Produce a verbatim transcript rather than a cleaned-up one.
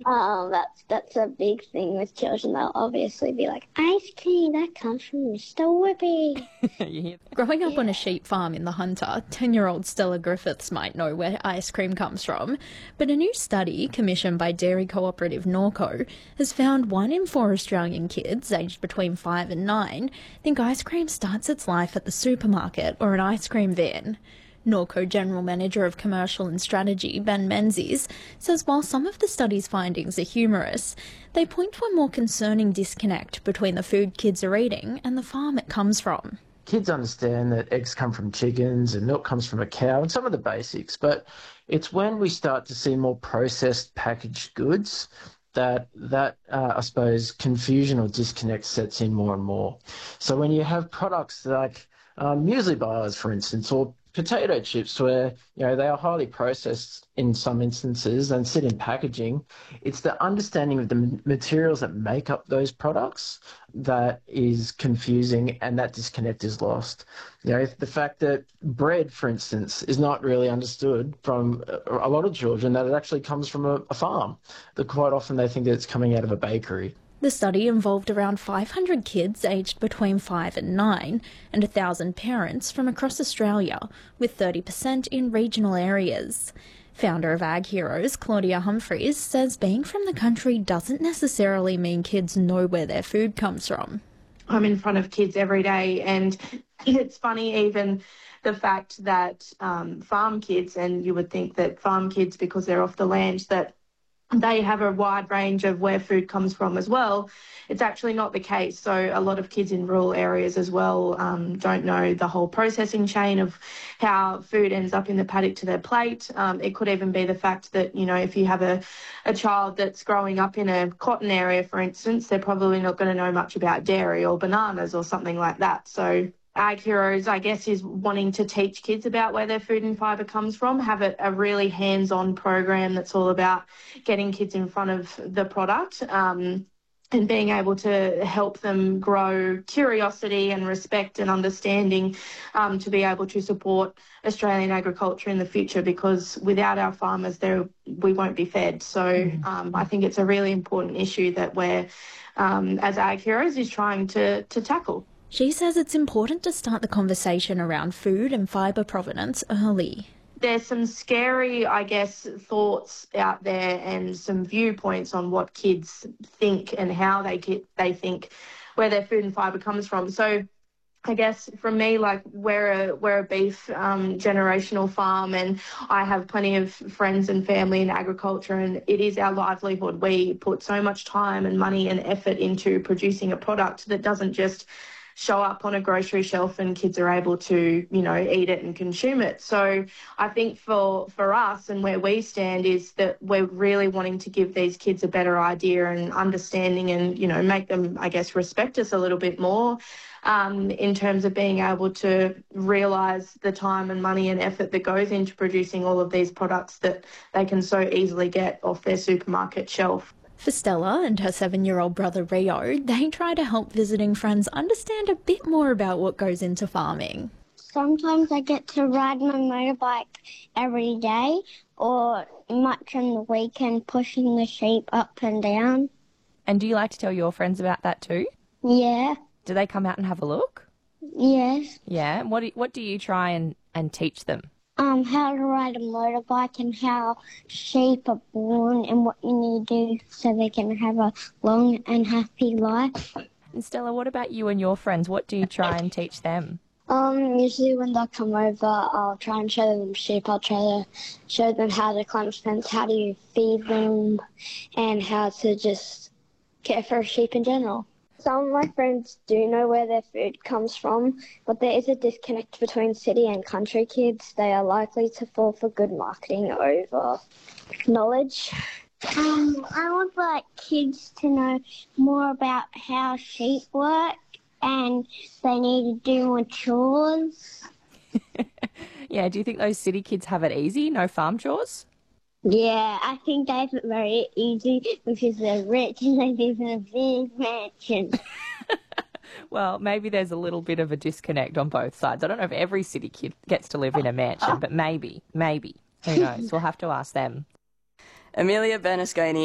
Oh, that's that's a big thing with children. They'll obviously be like, ice cream, that comes from Mister Whoopi. Yeah. Growing up Yeah. on a sheep farm in the Hunter, ten-year-old Stella Griffiths might know where ice cream comes from, but a new study commissioned by dairy cooperative Norco has found one in four Australian kids aged between five and nine think ice cream starts its life at the supermarket or an ice cream van. Norco General Manager of Commercial and Strategy, Ben Menzies, says while some of the study's findings are humorous, they point to a more concerning disconnect between the food kids are eating and the farm it comes from. Kids understand that eggs come from chickens and milk comes from a cow and some of the basics, but it's when we start to see more processed packaged goods that, that uh, I suppose, confusion or disconnect sets in more and more. So when you have products like um, muesli bars, for instance, or potato chips, where you know they are highly processed in some instances and sit in packaging, it's the understanding of the materials that make up those products that is confusing, and that disconnect is lost. You know, the fact that bread, for instance, is not really understood from a lot of children, that it actually comes from a, a farm. That quite often they think that it's coming out of a bakery. The study involved around five hundred kids aged between five and nine and one thousand parents from across Australia, with thirty percent in regional areas. Founder of Ag Heroes, Claudia Humphreys, says being from the country doesn't necessarily mean kids know where their food comes from. I'm in front of kids every day, and it's funny even the fact that um, farm kids, and you would think that farm kids, because they're off the land, that they have a wide range of where food comes from as well. It's actually not the case. So a lot of kids in rural areas as well um, don't know the whole processing chain of how food ends up in the paddock to their plate. Um, it could even be the fact that, you know, if you have a, a child that's growing up in a cotton area, for instance, they're probably not going to know much about dairy or bananas or something like that. So Ag Heroes, I guess, is wanting to teach kids about where their food and fibre comes from, have a, a really hands-on program that's all about getting kids in front of the product um, and being able to help them grow curiosity and respect and understanding um, to be able to support Australian agriculture in the future, because without our farmers, there we won't be fed. So um, I think it's a really important issue that we're, um, as Ag Heroes, is trying to, to tackle. She says it's important to start the conversation around food and fibre provenance early. There's some scary, I guess, thoughts out there and some viewpoints on what kids think and how they get, they think where their food and fibre comes from. So I guess from me, like we're a, we're a beef um, generational farm, and I have plenty of friends and family in agriculture, and it is our livelihood. We put so much time and money and effort into producing a product that doesn't just show up on a grocery shelf and kids are able to, you know, eat it and consume it. So I think for, for us and where we stand is that we're really wanting to give these kids a better idea and understanding and, you know, make them, I guess, respect us a little bit more um, in terms of being able to realise the time and money and effort that goes into producing all of these products that they can so easily get off their supermarket shelf. For Stella and her seven-year-old brother Rio, they try to help visiting friends understand a bit more about what goes into farming. Sometimes I get to ride my motorbike every day, or much on the weekend pushing the sheep up and down. And do you like to tell your friends about that too? Yeah. Do they come out and have a look? Yes. Yeah. What do, what do you try and, and teach them? Um, how to ride a motorbike and how sheep are born and what you need to do so they can have a long and happy life. And Stella, what about you and your friends? What do you try and teach them? Um, usually when they come over, I'll try and show them sheep. I'll try to show them how to climb a fence, how to feed them, and how to just care for sheep in general. Some of my friends do know where their food comes from, but there is a disconnect between city and country kids. They are likely to fall for good marketing over knowledge. Um, I would like kids to know more about how sheep work, and they need to do more chores. Yeah, do you think those city kids have it easy? No farm chores? Yeah, I think they have it very easy because they're rich and they live in a big mansion. Well, maybe there's a little bit of a disconnect on both sides. I don't know if every city kid gets to live in a mansion, but maybe, maybe. Who knows? We'll have to ask them. Amelia Bernasconi